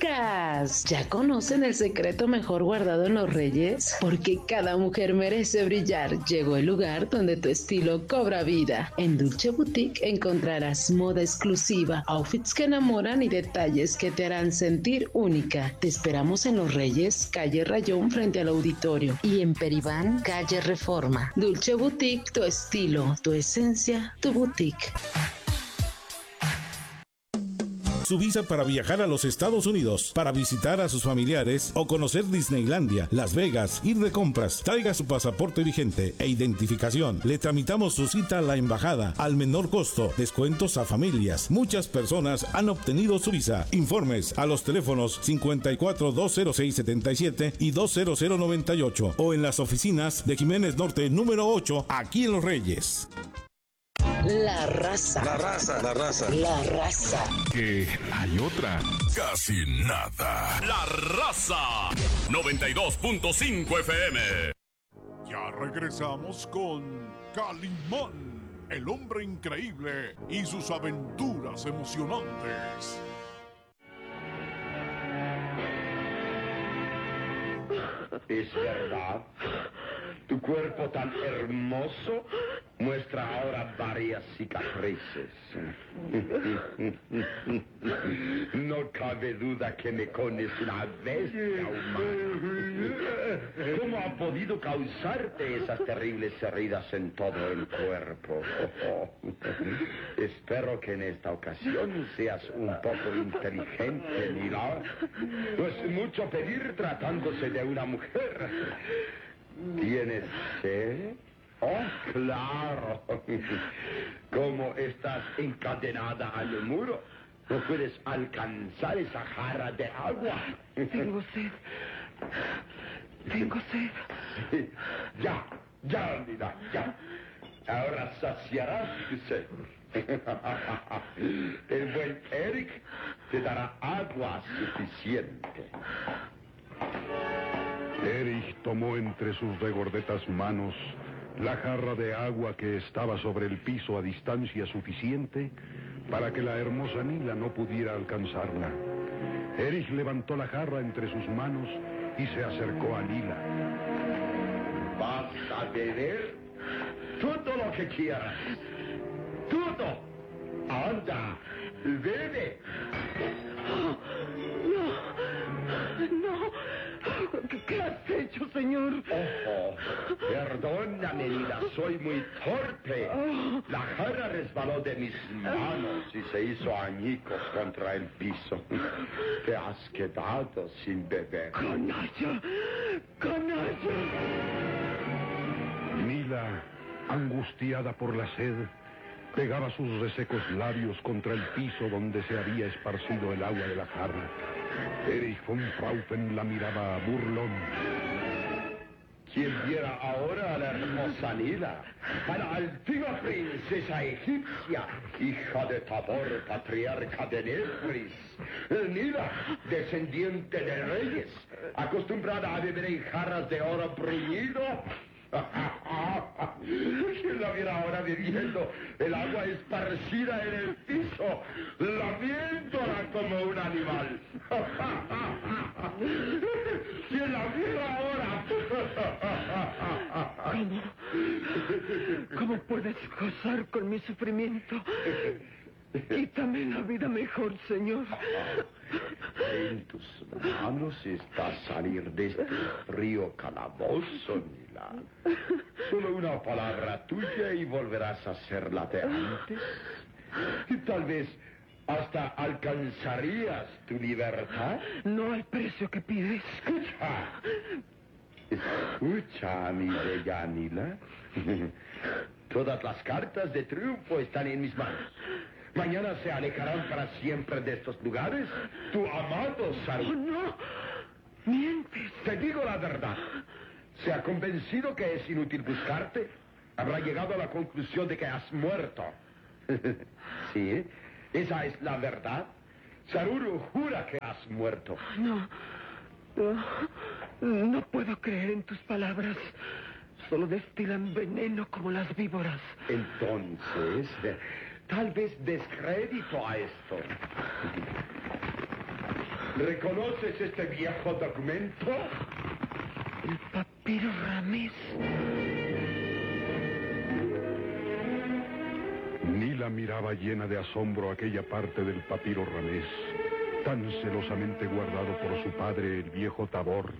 Chicas, ¿ya conocen el secreto mejor guardado en los Reyes? Porque cada mujer merece brillar. Llegó el lugar donde tu estilo cobra vida. En Dulce Boutique encontrarás moda exclusiva, outfits que enamoran y detalles que te harán sentir única. Te esperamos en Los Reyes, calle Rayón frente al auditorio, y en Peribán, calle Reforma. Dulce Boutique, tu estilo, tu esencia, tu boutique. Su visa para viajar a los Estados Unidos, para visitar a sus familiares o conocer Disneylandia, Las Vegas, ir de compras. Traiga su pasaporte vigente e identificación. Le tramitamos su cita a la embajada al menor costo. Descuentos a familias. Muchas personas han obtenido su visa. Informes a los teléfonos 54-206-77 y 20098 o en las oficinas de Jiménez Norte número 8, aquí en Los Reyes. La raza. La raza, la raza. La raza. Que hay otra. Casi nada. La raza. 92.5 FM. Ya regresamos con Calimán, el hombre increíble y sus aventuras emocionantes. Es verdad. Tu cuerpo tan hermoso muestra ahora varias cicatrices. No cabe duda que Mekón es una bestia humana. ¿Cómo ha podido causarte esas terribles heridas en todo el cuerpo? Espero que en esta ocasión seas un poco inteligente, Nila. No es mucho pedir tratándose de una mujer. ¿Tienes sed? Oh, claro. Como estás encadenada al muro, no puedes alcanzar esa jarra de agua. Tengo sed. Tengo sed. Ya, Nida, ya. Ahora saciarás tu sed. El buen Eric te dará agua suficiente. Erich tomó entre sus regordetas manos la jarra de agua que estaba sobre el piso a distancia suficiente para que la hermosa Nila no pudiera alcanzarla. Erich levantó la jarra entre sus manos y se acercó a Nila. ¿Vas a beber? Todo lo que quieras. Todo. Anda, bebe. No. ¿Qué has hecho, señor? Oh, perdóname, Nila, soy muy torpe. La jarra resbaló de mis manos y se hizo añicos contra el piso. Te has quedado sin beber. ¡Canalla! ¡Canalla! Nila, angustiada por la sed, pegaba sus resecos labios contra el piso donde se había esparcido el agua de la jarra. Erich von Fraufen la miraba burlón. ¿Quién viera ahora a la hermosa Nila, a la altiva princesa egipcia, hija de Tabor, patriarca de Nefris? Nila, descendiente de reyes, acostumbrada a beber en jarras de oro bruñido. ¿Quién la viera ahora bebiendo el agua esparcida en el piso, lamiéndola como un animal? ¿Quién la viera ahora? ¿Cómo puedes gozar con mi sufrimiento? Quítame la vida mejor, señor. En tus manos está salir de este frío calabozo, Nila. Solo una palabra tuya y volverás a ser la de antes. Y tal vez hasta alcanzarías tu libertad. No al precio que pides. Escucha, mi bella Nila. Todas las cartas de triunfo están en mis manos. Mañana se alejarán para siempre de estos lugares tu amado Saru. ¡Oh, no! ¡Mientes! Te digo la verdad. Se ha convencido que es inútil buscarte. Habrá llegado a la conclusión de que has muerto. Sí, esa es la verdad. Saruru jura que has muerto. No puedo creer en tus palabras. Solo destilan veneno como las víboras. Entonces, tal vez descrédito a esto. ¿Reconoces este viejo documento? El papiro Ramés. Nila miraba llena de asombro aquella parte del papiro Ramés, tan celosamente guardado por su padre, el viejo Tabor.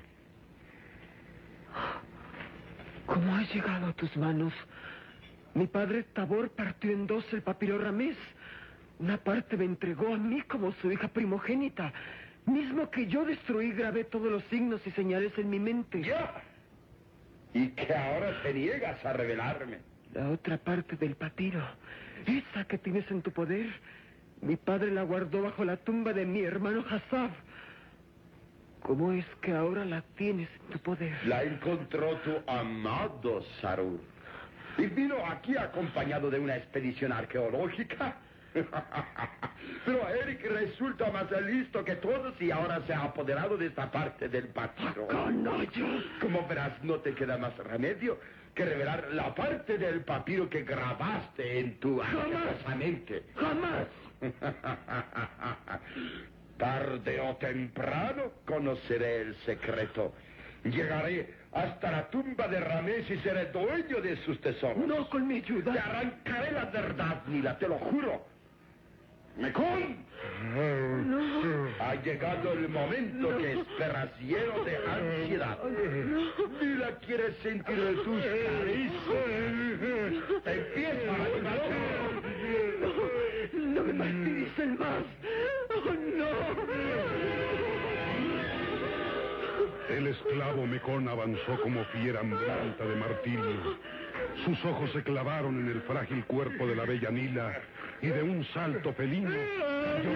¿Cómo ha llegado a tus manos? Mi padre Tabor partió en dos el papiro Ramés. Una parte me entregó a mí como su hija primogénita. Mismo que yo destruí, grabé todos los signos y señales en mi mente. ¡Ya! ¿Y que ahora te niegas a revelarme? La otra parte del papiro, esa que tienes en tu poder, mi padre la guardó bajo la tumba de mi hermano Hassab. ¿Cómo es que ahora la tienes en tu poder? La encontró tu amado Sarur. Y vino aquí acompañado de una expedición arqueológica. Pero Eric resulta más listo que todos y ahora se ha apoderado de esta parte del papiro. ¡Canalla! Como verás, no te queda más remedio que revelar la parte del papiro que grabaste en tu mente. ¡Jamás! Tarde o temprano conoceré el secreto. Llegaré hasta la tumba de Ramés y seré dueño de sus tesoros. No con mi ayuda. Te arrancaré la verdad, Nila, te lo juro. ¡Mekón! No. Ha llegado el momento que esperas lleno de ansiedad. Nila quiere sentir tus caricias. Empieza a animar. No me martiricen más. ¡Oh, no! El esclavo Mekón avanzó como fiera hambrienta de martirio. Sus ojos se clavaron en el frágil cuerpo de la bella Nila y de un salto felino cayó